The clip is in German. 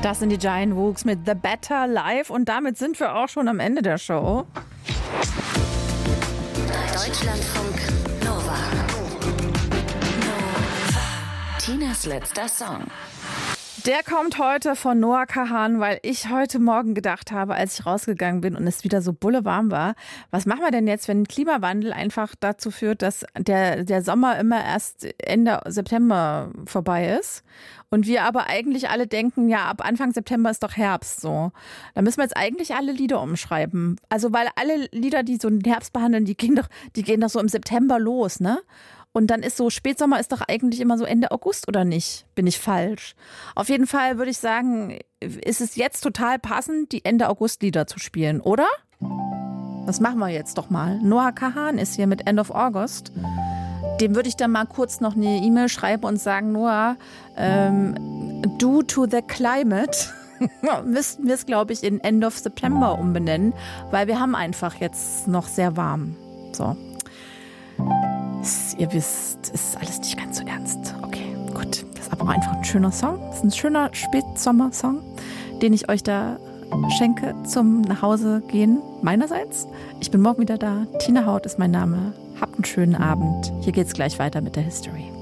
Das sind die Giant Wooks mit The Better Life und damit sind wir auch schon am Ende der Show. Deutschlandfunk Nova. Tinas letzter Song. Der kommt heute von Noah Kahan, weil ich heute Morgen gedacht habe, als ich rausgegangen bin und es wieder so bullewarm war, was machen wir denn jetzt, wenn Klimawandel einfach dazu führt, dass der Sommer immer erst Ende September vorbei ist und wir aber eigentlich alle denken, ja, ab Anfang September ist doch Herbst so. Da müssen wir jetzt eigentlich alle Lieder umschreiben. Also weil alle Lieder, die so den Herbst behandeln, die gehen doch so im September los, ne? Und dann ist so, Spätsommer ist doch eigentlich immer so Ende August, oder nicht? Bin ich falsch? Auf jeden Fall würde ich sagen, ist es jetzt total passend, die Ende August-Lieder zu spielen, oder? Das machen wir jetzt doch mal. Noah Kahan ist hier mit End of August. Dem würde ich dann mal kurz noch eine E-Mail schreiben und sagen, Noah, due to the climate müssten wir es, glaube ich, in End of September umbenennen, weil wir haben einfach jetzt noch sehr warm. So. Ihr wisst, es ist alles nicht ganz so ernst. Okay, gut. Das ist aber auch einfach ein schöner Song. Das ist ein schöner Spätsommer-Song, den ich euch da schenke zum Nachhausegehen meinerseits. Ich bin morgen wieder da. Tina Haut ist mein Name. Habt einen schönen Abend. Hier geht's gleich weiter mit der History.